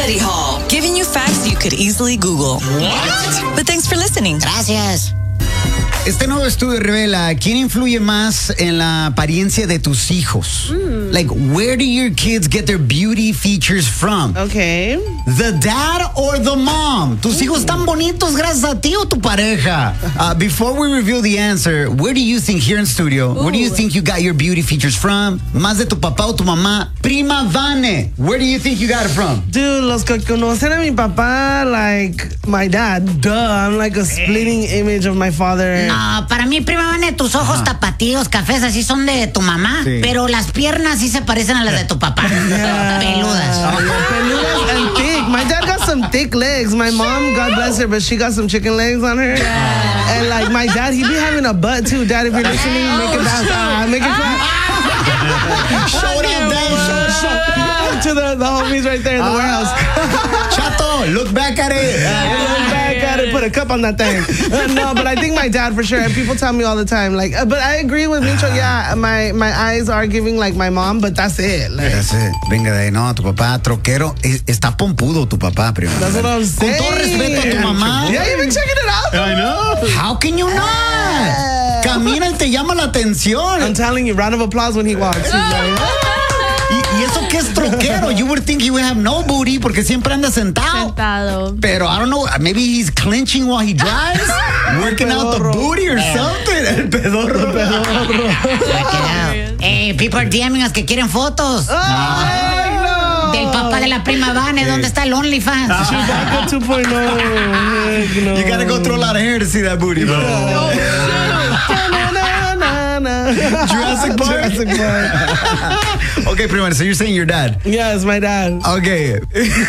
Study Hall, giving you facts you could easily Google. What? But thanks for listening. Gracias. Este nuevo estudio revela quién influye más en la apariencia de tus hijos. Like, where do your kids get their beauty features from? Okay. The dad or the mom? ¿Tus hijos están bonitos gracias a ti o tu pareja? Before we reveal the answer, where do you think, here in studio, where do you think you got your beauty features from? ¿Más de tu papá o tu mamá? Prima Vane, where do you think you got it from? Dude, los que conocen a mi papá, like my dad, duh, I'm like a splitting image of my father. No, para mí, prima Vane, tus ojos tapatíos, cafés, así son de tu mamá, Sí. pero las piernas sí se parecen a las de tu papá. Peludas. Peludas and thick. My dad got some thick legs. My mom, God bless her, but she got some chicken legs on her. And like my dad, he be having a butt too. Dad, if you're listening, make it dance. Make it clap. Show them, Dad. To the homies right there in the warehouse. Chato, look back at it. Look back at it, put a cup on that thing. No, but I think my dad for sure. And people tell me all the time, like, but I agree with Mincho. Yeah, my eyes are giving like my mom, but that's it. Like, That's it. Venga de ahí, no, tu papá troquero. Está pompudo tu papá, primero. that's what I'm saying. Con todo respeto a tu mamá. Yeah, you been checking it out. I know. How can you not? Camina y te llama la atención. I'm telling you, round of applause when he walks. He's like, Y eso que es troquero. You would think he would have no booty porque siempre anda sentado. Pero I don't know, maybe he's clenching while he drives, working out the booty or something. El pedorro. People are DMing us que quieren fotos. Ay, no. Del papá de la prima Vane, ¿dónde está el OnlyFans? Chewbacca 2.0. No. You gotta go through a lot of hair to see that booty, bro. Jurassic Park? Jurassic Park. Okay, primero, so you're saying your dad. Yes, my dad. Okay.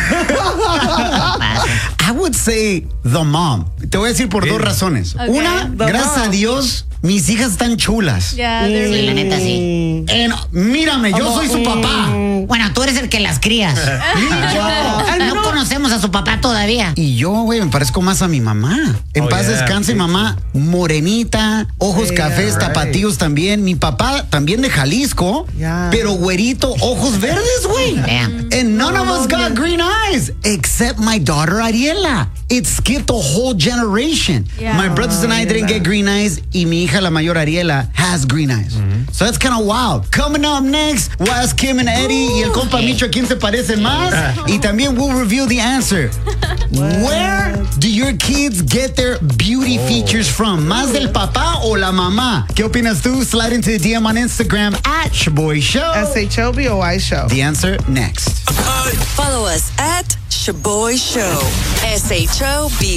I would say the mom. Te voy a decir por dos razones. Okay. Una, The gracias mom. a Dios, mis hijas están chulas. Yeah, they're Sí, la really neta sí. Mírame, yo soy su papá. Bueno, tú eres el que las crías. No conocemos a su papá todavía. Y yo, güey, me parezco más a mi mamá. En paz descanse, mamá. Morenita, ojos cafés, tapatíos también. Mi papá también de Jalisco, pero güerito, ojos verdes, güey. Damn. And none of us got green eyes, except my daughter Ariela. It skipped a whole generation. Yeah. My brothers and I didn't get green eyes, y mi hija, la mayor Ariela, has green eyes. So that's kind of wild. Coming up next, we'll ask Kim and Eddie y el compa Micho a quién se parecen más. Y también we'll reveal the answer. Where do your kids get their beauty features from? ¿Más del papá o la mamá? ¿Qué opinas tú? Slide into the DM on Instagram at Shaboy Show. SHOBOY show. The answer next. Follow us at Shaboy Show. SHOBOY.